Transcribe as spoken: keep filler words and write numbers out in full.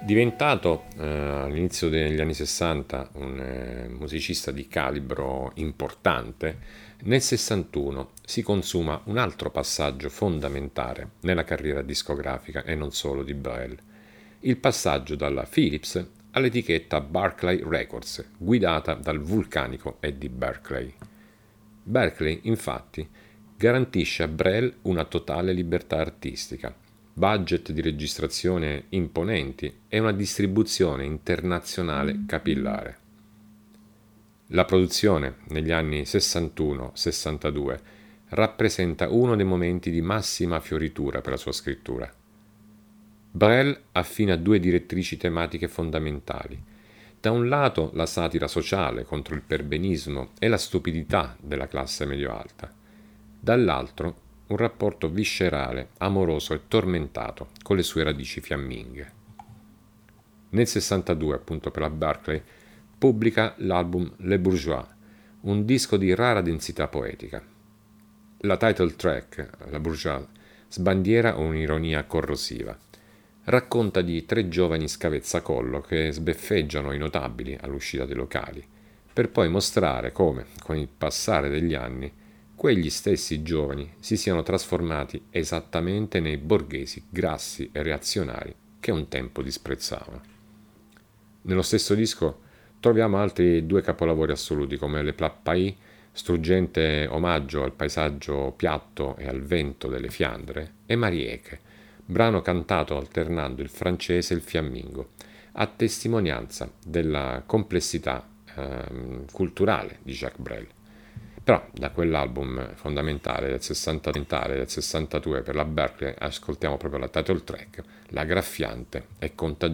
Diventato eh, all'inizio degli anni sessanta un eh, musicista di calibro importante, nel sessantuno si consuma un altro passaggio fondamentale nella carriera discografica e non solo di Brel, il passaggio dalla Philips all'etichetta Barclay Records, guidata dal vulcanico Eddie Berkeley. Berkeley, infatti, garantisce a Brel una totale libertà artistica, budget di registrazione imponenti e una distribuzione internazionale capillare. La produzione negli anni sessantuno sessantadue rappresenta uno dei momenti di massima fioritura per la sua scrittura. Brel affina due direttrici tematiche fondamentali. Da un lato la satira sociale contro il perbenismo e la stupidità della classe medio-alta, dall'altro un rapporto viscerale, amoroso e tormentato con le sue radici fiamminghe. Nel sessantadue, appunto per la Barclay, pubblica l'album Le Bourgeois, un disco di rara densità poetica. La title track, La Bourgeois, sbandiera un'ironia corrosiva. Racconta di tre giovani scavezzacollo che sbeffeggiano i notabili all'uscita dei locali, per poi mostrare come, con il passare degli anni, quegli stessi giovani si siano trasformati esattamente nei borghesi grassi e reazionari che un tempo disprezzavano. Nello stesso disco troviamo altri due capolavori assoluti come Le Plat Pays, struggente omaggio al paesaggio piatto e al vento delle Fiandre, e Marieke, brano cantato alternando il francese e il fiammingo, a testimonianza della complessità eh, culturale di Jacques Brel. Però da quell'album fondamentale del sessanta del sessantadue per la Berkeley ascoltiamo proprio la title track, la graffiante e contagiosa